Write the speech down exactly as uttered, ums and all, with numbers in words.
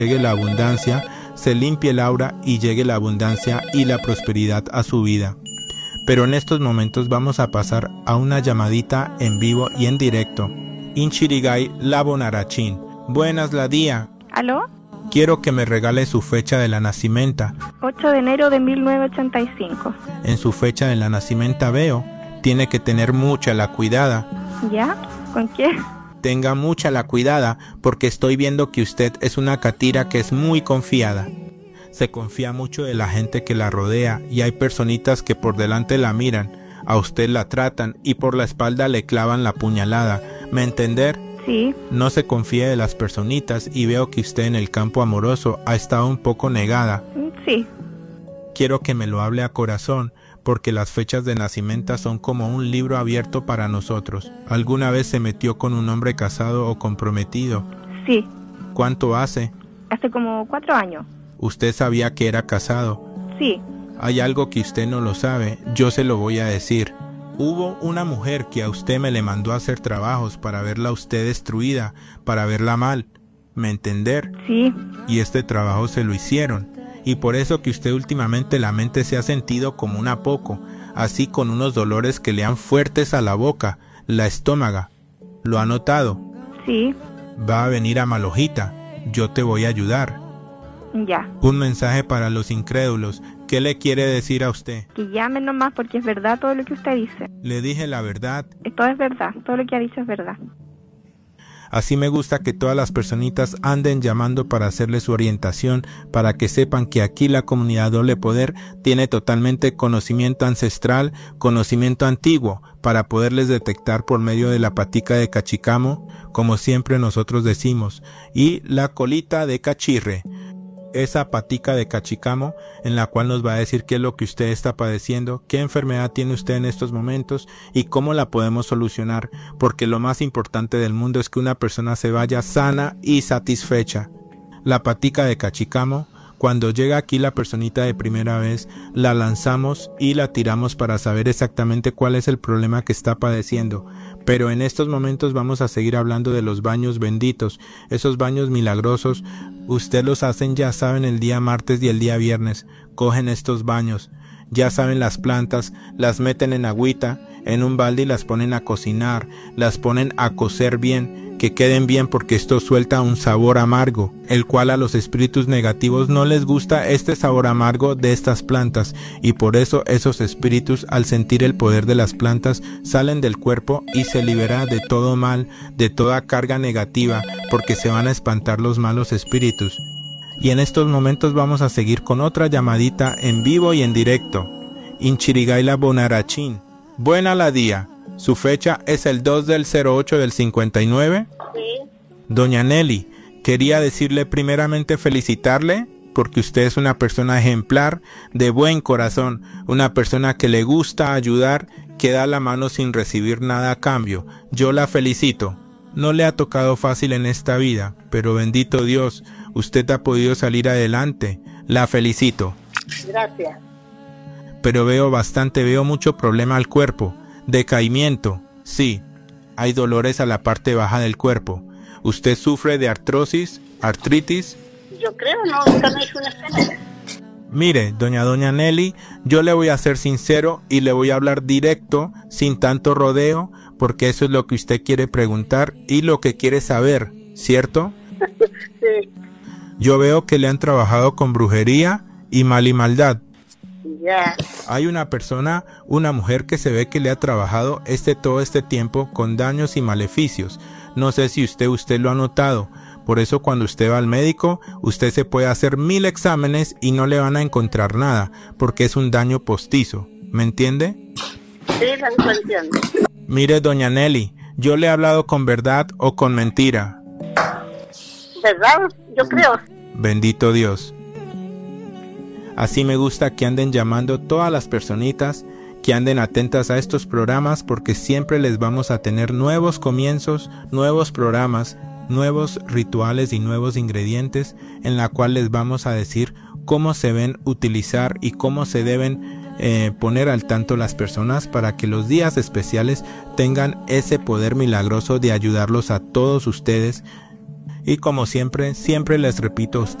llegue la abundancia, se limpie el aura y llegue la abundancia y la prosperidad a su vida. Pero en estos momentos vamos a pasar a una llamadita en vivo y en directo. Inchirigay Labonarachín. Buenas la día. ¿Aló? Quiero que me regale su fecha de la nacimienta. ocho de enero de mil novecientos ochenta y cinco. En su fecha de la nacimienta veo, tiene que tener mucha la cuidada. ¿Ya? ¿Con qué? Tenga mucha la cuidada porque estoy viendo que usted es una catira que es muy confiada. Se confía mucho de la gente que la rodea y hay personitas que por delante la miran, a usted la tratan y por la espalda le clavan la puñalada. ¿Me entender? Sí. No se confíe de las personitas y veo que usted en el campo amoroso ha estado un poco negada. Sí. Quiero que me lo hable a corazón, porque las fechas de nacimiento son como un libro abierto para nosotros. ¿Alguna vez se metió con un hombre casado o comprometido? Sí. ¿Cuánto hace? Hace como cuatro años. ¿Usted sabía que era casado? Sí. Hay algo que usted no lo sabe, yo se lo voy a decir. Hubo una mujer que a usted me le mandó a hacer trabajos para verla a usted destruida, para verla mal. ¿Me entender? Sí. Y este trabajo se lo hicieron. Y por eso que usted últimamente la mente se ha sentido como una poco, así con unos dolores que le han fuertes a la boca, la estómaga. ¿Lo ha notado? Sí. Va a venir a Malojita. Yo te voy a ayudar. Ya. Un mensaje para los incrédulos. ¿Qué le quiere decir a usted? Que llame nomás porque es verdad todo lo que usted dice. Le dije la verdad. Todo es verdad, todo lo que ha dicho es verdad. Así me gusta que todas las personitas anden llamando para hacerle su orientación, para que sepan que aquí la comunidad Doble Poder tiene totalmente conocimiento ancestral, conocimiento antiguo, para poderles detectar por medio de la patica de cachicamo, como siempre nosotros decimos, y la colita de cachirre. Esa patica de cachicamo en la cual nos va a decir qué es lo que usted está padeciendo, qué enfermedad tiene usted en estos momentos y cómo la podemos solucionar, porque lo más importante del mundo es que una persona se vaya sana y satisfecha. La patica de cachicamo, cuando llega aquí la personita de primera vez, la lanzamos y la tiramos para saber exactamente cuál es el problema que está padeciendo. Pero en estos momentos vamos a seguir hablando de los baños benditos, esos baños milagrosos. Usted los hacen, ya saben, el día martes y el día viernes. Cogen estos baños, ya saben, las plantas, las meten en agüita, en un balde y las ponen a cocinar, las ponen a cocer bien, que queden bien porque esto suelta un sabor amargo, el cual a los espíritus negativos no les gusta este sabor amargo de estas plantas, y por eso esos espíritus, al sentir el poder de las plantas, salen del cuerpo y se libera de todo mal, de toda carga negativa, porque se van a espantar los malos espíritus. Y en estos momentos vamos a seguir con otra llamadita en vivo y en directo. Inchirigay Labonarachín. Buena la día. Su fecha es el dos del cero ocho del cincuenta y nueve. Sí. Doña Nelly, quería decirle primeramente felicitarle porque usted es una persona ejemplar, de buen corazón, una persona que le gusta ayudar, que da la mano sin recibir nada a cambio. Yo la felicito. No le ha tocado fácil en esta vida, pero bendito Dios, usted ha podido salir adelante. La felicito. Gracias. Pero veo bastante, veo mucho problema al cuerpo. Decaimiento, sí, hay dolores a la parte baja del cuerpo. ¿Usted sufre de artrosis, artritis? Yo creo, no, nunca me hizo una escena. Mire, doña doña Nelly, yo le voy a ser sincero y le voy a hablar directo, sin tanto rodeo, porque eso es lo que usted quiere preguntar y lo que quiere saber, ¿cierto? Sí. Yo veo que le han trabajado con brujería y mal y maldad. Ya. Hay una persona, una mujer que se ve que le ha trabajado este todo este tiempo con daños y maleficios. No sé si usted usted lo ha notado. Por eso cuando usted va al médico, usted se puede hacer mil exámenes y no le van a encontrar nada, porque es un daño postizo. ¿Me entiende? Sí, lo entiendo. Mire, doña Nelly, yo le he hablado con verdad o con mentira. ¿Verdad? Yo creo. Bendito Dios. Así me gusta que anden llamando todas las personitas, que anden atentas a estos programas, porque siempre les vamos a tener nuevos comienzos, nuevos programas, nuevos rituales y nuevos ingredientes en la cual les vamos a decir cómo se deben utilizar y cómo se deben eh, poner al tanto las personas para que los días especiales tengan ese poder milagroso de ayudarlos a todos ustedes Y como siempre, siempre les repito a